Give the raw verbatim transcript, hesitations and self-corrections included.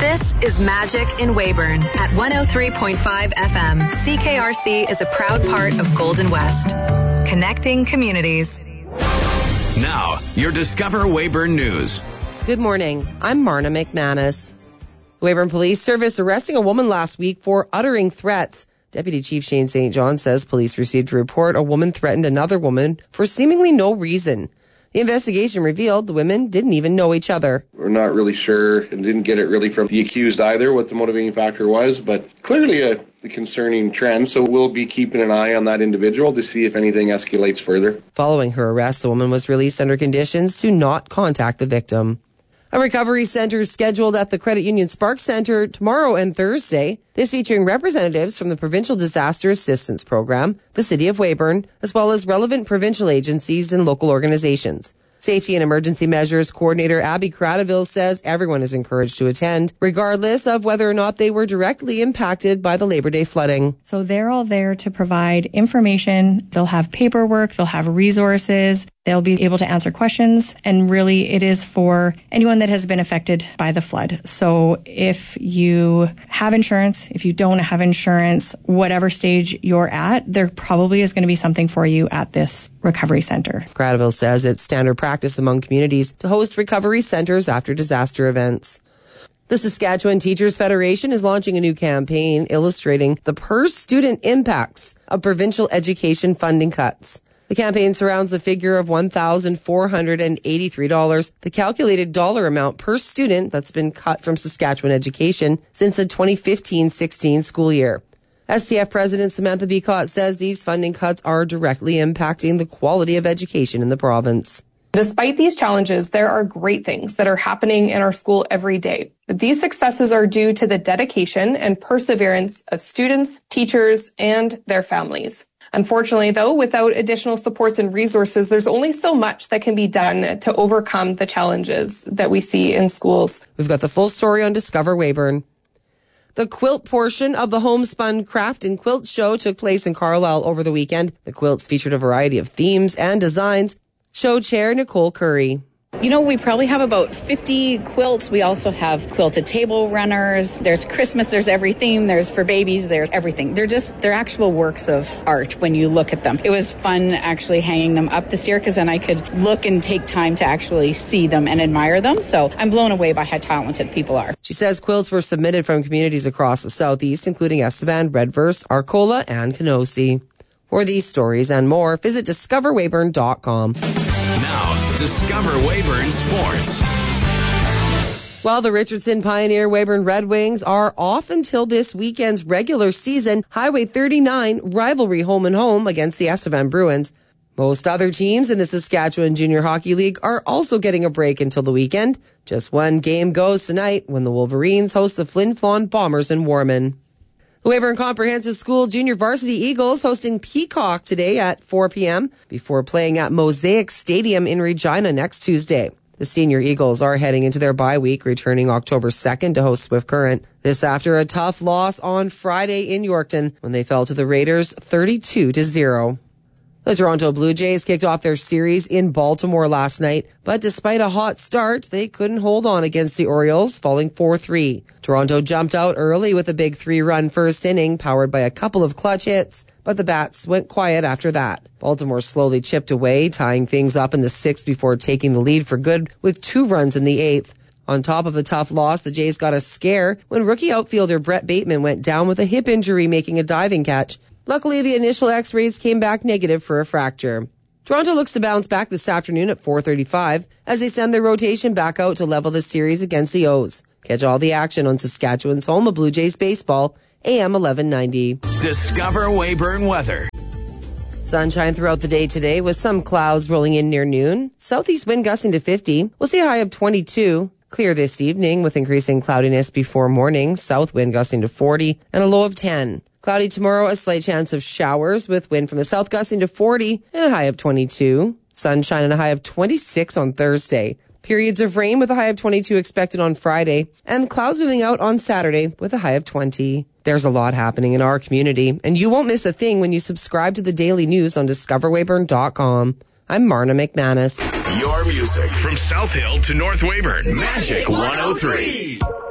This is Magic in Weyburn at one oh three point five F M. C K R C is a proud part of Golden West. Connecting communities. Now, your Discover Weyburn News. Good morning. I'm Marna McManus. The Weyburn Police Service arresting a woman last week for uttering threats. Deputy Chief Shane Saint John says police received a report a woman threatened another woman for seemingly no reason. The investigation revealed the women didn't even know each other. We're not really sure and didn't get it really from the accused either what the motivating factor was, but clearly a, a concerning trend, so we'll be keeping an eye on that individual to see if anything escalates further. Following her arrest, the woman was released under conditions to not contact the victim. A recovery center is scheduled at the Credit Union Spark Center tomorrow and Thursday. This featuring representatives from the Provincial Disaster Assistance Program, the City of Weyburn, as well as relevant provincial agencies and local organizations. Safety and Emergency Measures Coordinator Abby Cradaville says everyone is encouraged to attend, regardless of whether or not they were directly impacted by the Labor Day flooding. So they're all there to provide information. They'll have paperwork. They'll have resources. They'll be able to answer questions. And really, it is for anyone that has been affected by the flood. So if you have insurance, if you don't have insurance, whatever stage you're at, there probably is going to be something for you at this recovery center. Cradaville says it's standard practice among communities to host recovery centers after disaster events. The Saskatchewan Teachers Federation is launching a new campaign illustrating the per-student impacts of provincial education funding cuts. The campaign surrounds the figure of one thousand four hundred eighty-three dollars, the calculated dollar amount per student that's been cut from Saskatchewan education since the twenty fifteen sixteen school year. S T F President Samantha Beacott says these funding cuts are directly impacting the quality of education in the province. Despite these challenges, there are great things that are happening in our school every day. These successes are due to the dedication and perseverance of students, teachers, and their families. Unfortunately, though, without additional supports and resources, there's only so much that can be done to overcome the challenges that we see in schools. We've got the full story on Discover Weyburn. The quilt portion of the Homespun Craft and Quilt Show took place in Carlisle over the weekend. The quilts featured a variety of themes and designs. Show chair Nicole Curry. You know, we probably have about fifty quilts. We also have quilted table runners. There's Christmas, there's every theme. There's for babies, there's everything. They're just, they're actual works of art when you look at them. It was fun actually hanging them up this year because then I could look and take time to actually see them and admire them. So I'm blown away by how talented people are. She says quilts were submitted from communities across the southeast, including Estevan, Redverse, Arcola, and Kenosee. For these stories and more, visit discover weyburn dot com. Now, Discover Weyburn Sports. While the Richardson Pioneer Weyburn Red Wings are off until this weekend's regular season Highway thirty-nine rivalry home and home against the Estevan Bruins, most other teams in the Saskatchewan Junior Hockey League are also getting a break until the weekend. Just one game goes tonight when the Wolverines host the Flin Flon Bombers in Warman. The Weyburn Comprehensive School Junior Varsity Eagles hosting Peacock today at four p.m. before playing at Mosaic Stadium in Regina next Tuesday. The Senior Eagles are heading into their bye week, returning October second to host Swift Current. This after a tough loss on Friday in Yorkton when they fell to the Raiders thirty-two to zero. The Toronto Blue Jays kicked off their series in Baltimore last night, but despite a hot start, they couldn't hold on against the Orioles, falling four three. Toronto jumped out early with a big three-run first inning, powered by a couple of clutch hits, but the bats went quiet after that. Baltimore slowly chipped away, tying things up in the sixth before taking the lead for good with two runs in the eighth. On top of the tough loss, the Jays got a scare when rookie outfielder Brett Bateman went down with a hip injury making a diving catch. Luckily, the initial x-rays came back negative for a fracture. Toronto looks to bounce back this afternoon at four thirty-five as they send their rotation back out to level the series against the O's. Catch all the action on Saskatchewan's home of Blue Jays baseball, A M eleven ninety. Discover Weyburn weather. Sunshine throughout the day today with some clouds rolling in near noon. Southeast wind gusting to fifty. We'll see a high of twenty-two. Clear this evening with increasing cloudiness before morning. South wind gusting to forty and a low of ten. Cloudy tomorrow, a slight chance of showers with wind from the south gusting to forty and a high of twenty-two. Sunshine and a high of twenty-six on Thursday. Periods of rain with a high of twenty-two expected on Friday. And clouds moving out on Saturday with a high of twenty. There's a lot happening in our community, and you won't miss a thing when you subscribe to the daily news on discover weyburn dot com. I'm Marna McManus. Your music from South Hill to North Weyburn. Magic one oh three.